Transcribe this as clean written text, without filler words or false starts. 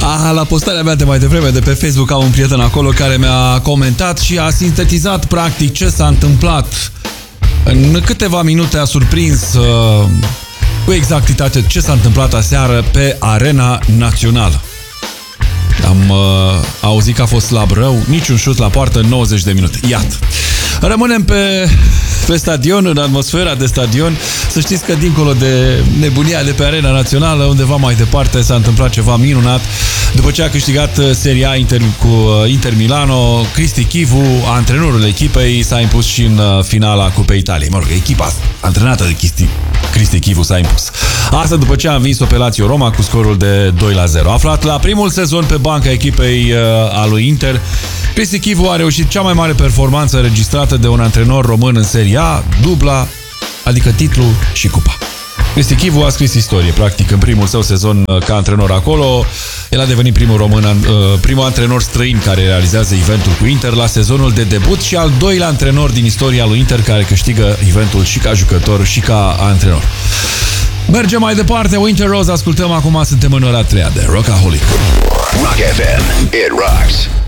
La postarea mea de mai devreme de pe Facebook am un prieten acolo care mi-a comentat și a sintetizat practic ce s-a întâmplat. În câteva minute a surprins cu exactitate ce s-a întâmplat aseară pe Arena Națională. Am auzit că a fost slab rău, niciun șut la poartă în 90 de minute. Iată. Rămânem pe stadion, în atmosfera de stadion. Să știți că dincolo de nebunia de pe Arena Națională, undeva mai departe s-a întâmplat ceva minunat. După ce a câștigat Serie A cu Inter Milano, Cristi Chivu, antrenorul echipei, s-a impus și în finala Cupei Italiei. Mă rog, echipa antrenată de Cristi Chivu s-a impus. Asta după ce a învins-o pe Lazio Roma cu scorul de 2-0. Aflat la primul sezon pe banca echipei a lui Inter, Cristi Chivu a reușit cea mai mare performanță registrată de un antrenor român în Serie A, dubla, adică titlu și cupa. Cristi Chivu a scris istorie, practic, în primul său sezon ca antrenor acolo. El a devenit primul antrenor străin care realizează eventul cu Inter la sezonul de debut și al doilea antrenor din istoria lui Inter care câștigă eventul și ca jucător și ca antrenor. Mergem mai departe, Winter Rose, ascultăm acum, suntem în ora 3 de Rockaholic. Rock FM, it rocks.